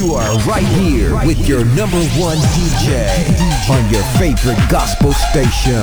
You are right here with your number one DJ on your favorite gospel station.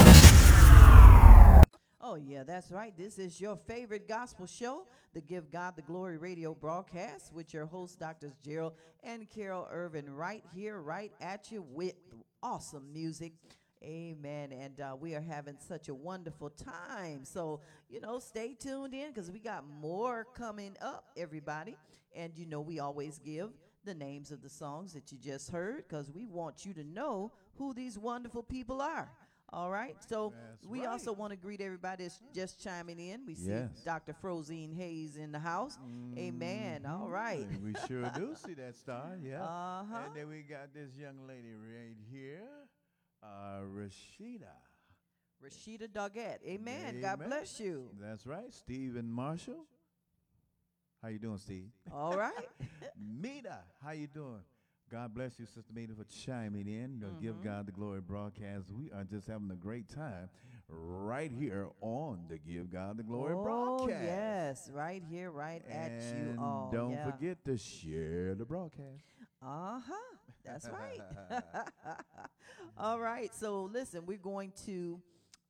Oh, yeah, that's right. This is your favorite gospel show, the Give God the Glory radio broadcast with your hosts, Drs. Gerald and Carol Irvin, right here, right at you with awesome music. Amen. And we are having such a wonderful time. So, stay tuned in because we got more coming up, everybody. And, we always give the names of the songs that you just heard because we want you to know who these wonderful people are. All right. So we also want to greet everybody that's just chiming in. We see Dr. Frozine Hayes in the house. Amen. All right. We sure do see that star, yeah. Uh-huh. And then we got this young lady right here, Rashida. Rashida Doggett. Amen. God bless you. That's right. Stephen Marshall. How you doing, Steve? All right. Mita, how you doing? God bless you, Sister Mita, for chiming in. Give God the Glory broadcast. We are just having a great time right here on the Give God the Glory broadcast. Oh, yes. Right here, right at you all. Don't forget to share the broadcast. Uh-huh. That's right. All right. So, listen, we're going to,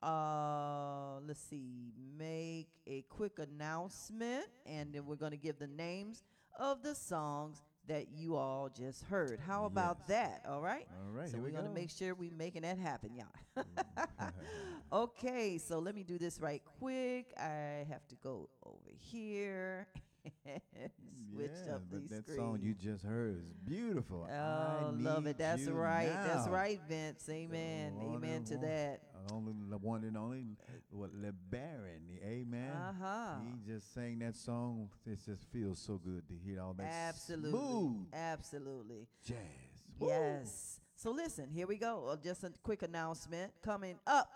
make a quick announcement, and then we're going to give the names of the songs that you all just heard. How about that? All right? All right. So we're going to make sure we're making that happen, y'all. Okay, so let me do this right quick. I have to go over here and switch up these that screens. song you just heard is beautiful. Oh, love it. That's right. That's right, Vince. Amen. Amen to that. Only the one and only LeBaron. Amen. Uh-huh. He just sang that song. It just feels so good to hear all that Absolutely. smooth Absolutely. jazz. Yes. So listen, here we go. Just a quick announcement coming up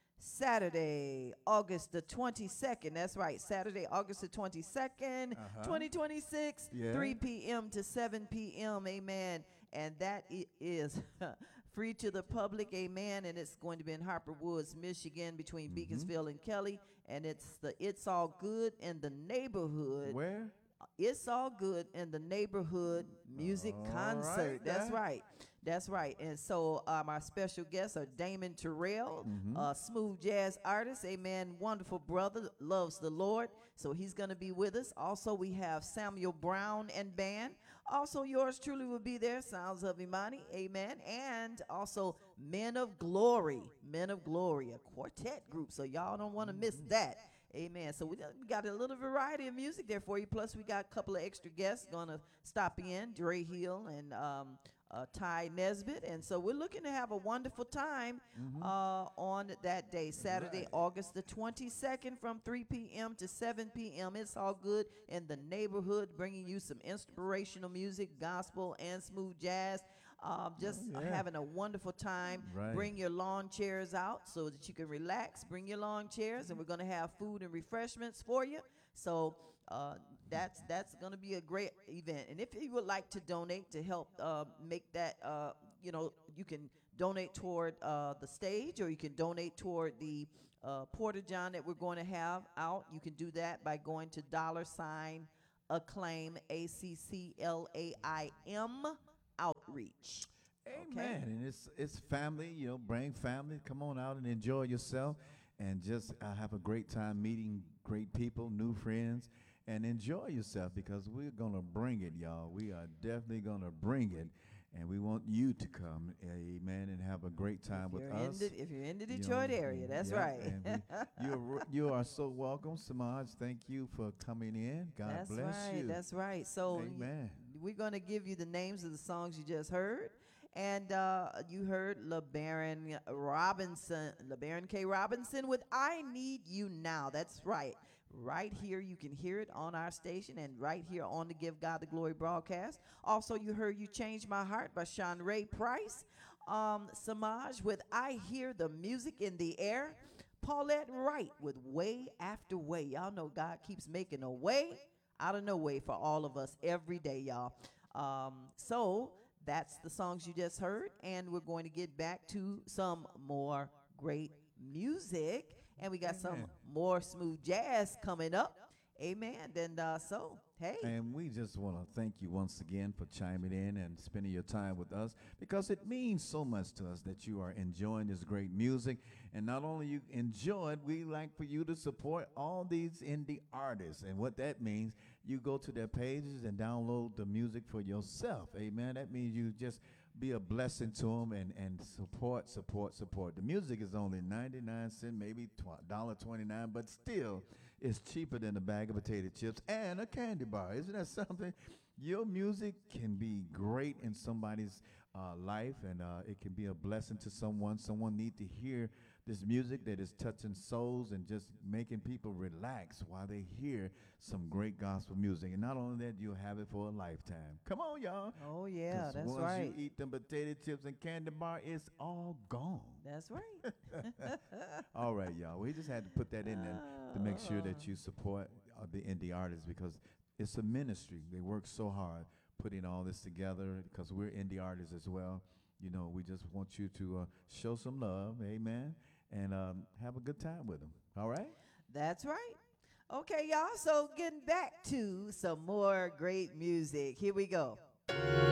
Saturday, August the 22nd. That's right. Saturday, August the 22nd, 2026, 3 p.m. to 7 p.m. Amen. And that is free to the public. Amen. And it's going to be in Harper Woods, Michigan, between Beaconsfield and Kelly. And it's the It's All Good in the Neighborhood. Where? It's All Good in the Neighborhood Music Concert. That's right. That's right. And so our special guests are Damon Terrell, smooth jazz artist, amen, wonderful brother, loves the Lord. So he's going to be with us. Also, we have Samuel Brown and band. Also, yours truly will be there, Sounds of Imani, amen. And also Men of Glory, a quartet group. So y'all don't want to miss that. Amen. So we got a little variety of music there for you. Plus, we got a couple of extra guests going to stop in, Dre Hill and Ty Nesbitt. And so we're looking to have a wonderful time on that day, Saturday, August the 22nd from 3 p.m. to 7 p.m. It's All Good in the Neighborhood, bringing you some inspirational music, gospel, and smooth jazz. Having a wonderful time. Right. Bring your lawn chairs out so that you can relax. Bring your lawn chairs, and we're going to have food and refreshments for you. So that's going to be a great event. And if you would like to donate to help make that, you can donate toward the stage, or you can donate toward the Porta-John that we're going to have out. You can do that by going to $acclaim, ACCLAIM outreach. Amen. Okay. And it's family, bring family, come on out and enjoy yourself, and just have a great time meeting great people, new friends, and enjoy yourself, because we're going to bring it, y'all. We are definitely going to bring it, and we want you to come, amen, and have a great time with us. If you're in the Detroit area, that's right. And you are so welcome, Samaj. Thank you for coming in. God bless you. That's right. So amen. We're going to give you the names of the songs you just heard. And you heard LeBaron K. Robinson with I Need You Now. That's right. Right here, you can hear it on our station and right here on the Give God the Glory broadcast. Also, you heard You Changed My Heart by Sean Ray Price. Samaj with I Hear the Music in the Air. Paulette Wright with Way After Way. Y'all know God keeps making a way out of no way for all of us every day, y'all. So that's the songs you just heard, and we're going to get back to some more great music, and we got some more smooth jazz coming up. Amen. And so, hey. And we just want to thank you once again for chiming in and spending your time with us, because it means so much to us that you are enjoying this great music. And not only you enjoy it, we like for you to support all these indie artists. And what that means, you go to their pages and download the music for yourself. Amen. That means you just be a blessing to them and support. The music is only 99 cents, maybe $1.29, but still it's cheaper than a bag of potato chips and a candy bar. Isn't that something? Your music can be great in somebody's life, and it can be a blessing to someone. Someone need to hear this music that is touching souls and just making people relax while they hear some great gospel music. And not only that, you'll have it for a lifetime. Come on, y'all. Oh, yeah, 'Cause that's once right. you eat them potato chips and candy bar, it's all gone. That's right. All right, y'all. We just had to put that in there to make sure that you support the indie artists, because it's a ministry. They work so hard putting all this together, because we're indie artists as well. You know, we just want you to show some love, amen, and have a good time with them. All right? That's right. Okay, y'all. So getting back to some more great music. Here we go.